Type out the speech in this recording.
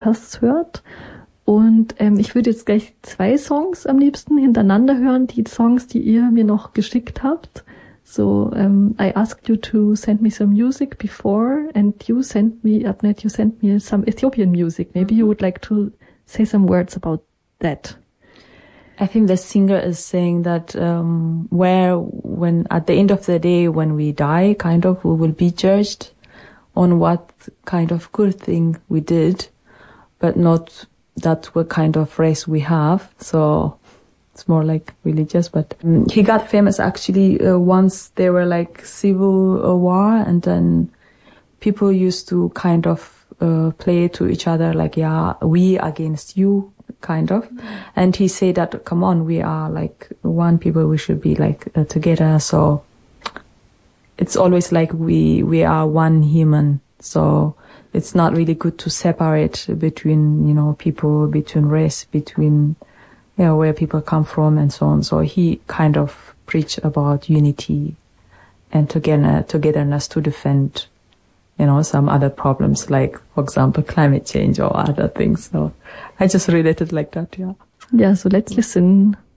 hört. Und ich würde jetzt gleich 2 Songs am liebsten hintereinander hören, die Songs, die ihr mir noch geschickt habt. So, I asked you to send me some music before, and you sent me, Abnet, you sent me some Ethiopian music. Maybe you would like to say some words about that. I think the singer is saying that when at the end of the day, when we die, kind of, we will be judged on what kind of good thing we did, but not that what kind of race we have. So it's more like religious, but he got famous actually once there were like civil war, and then people used to kind of play to each other like, yeah, we against you, kind of. And he said that, come on, we are like one people, we should be like together. So it's always like we are one human. So it's not really good to separate between, you know, people, between race, between, you know, where people come from and so on. So he kind of preached about unity and togetherness to defend, you know, some other problems, like, for example, climate change or other things. So I just related like that, yeah. Yeah, so let's listen.